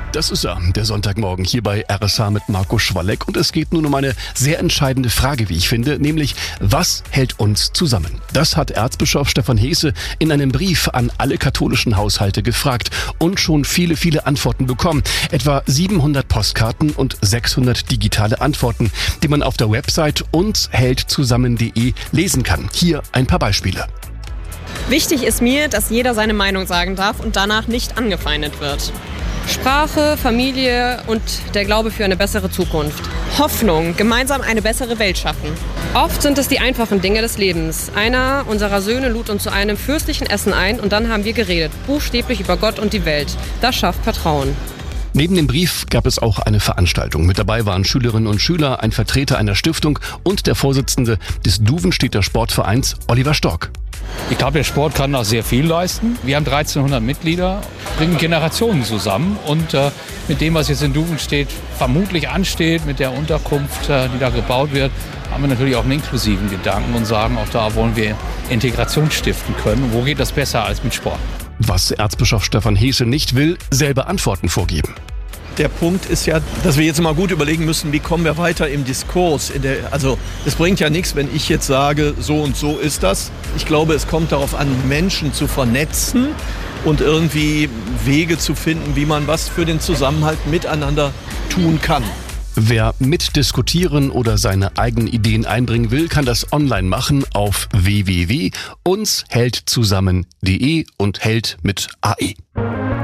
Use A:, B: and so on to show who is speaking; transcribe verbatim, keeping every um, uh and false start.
A: Das ist er, der Sonntagmorgen hier bei R S H mit Marco Schwalleck. Und es geht nun um eine sehr entscheidende Frage, wie ich finde, nämlich, was hält uns zusammen? Das hat Erzbischof Stefan Hesse in einem Brief an alle katholischen Haushalte gefragt und schon viele, viele Antworten bekommen. Etwa siebenhundert Postkarten und sechshundert digitale Antworten, die man auf der Website uns hält zusammen punkt de lesen kann. Hier ein paar Beispiele.
B: Wichtig ist mir, dass jeder seine Meinung sagen darf und danach nicht angefeindet wird. Sprache, Familie und der Glaube für eine bessere Zukunft. Hoffnung, gemeinsam eine bessere Welt schaffen. Oft sind es die einfachen Dinge des Lebens. Einer unserer Söhne lud uns zu einem fürstlichen Essen ein und dann haben wir geredet, buchstäblich über Gott und die Welt. Das schafft Vertrauen.
A: Neben dem Brief gab es auch eine Veranstaltung. Mit dabei waren Schülerinnen und Schüler, ein Vertreter einer Stiftung und der Vorsitzende des Duvenstedter Sportvereins, Oliver Stork.
C: Ich glaube, der Sport kann auch sehr viel leisten. Wir haben dreizehnhundert Mitglieder, bringen Generationen zusammen. Und äh, mit dem, was jetzt in Duvenstedt vermutlich ansteht, mit der Unterkunft, äh, die da gebaut wird, haben wir natürlich auch einen inklusiven Gedanken und sagen, auch da wollen wir Integration stiften können. Wo geht das besser als mit Sport?
A: Was Erzbischof Stefan Hesse nicht will, selber Antworten vorgeben.
D: Der Punkt ist ja, dass wir jetzt mal gut überlegen müssen, wie kommen wir weiter im Diskurs. In der, also es bringt ja nichts, wenn ich jetzt sage, so und so ist das. Ich glaube, es kommt darauf an, Menschen zu vernetzen und irgendwie Wege zu finden, wie man was für den Zusammenhalt miteinander tun kann.
A: Wer mitdiskutieren oder seine eigenen Ideen einbringen will, kann das online machen auf w w w punkt uns hält zusammen punkt de und hält mit A E.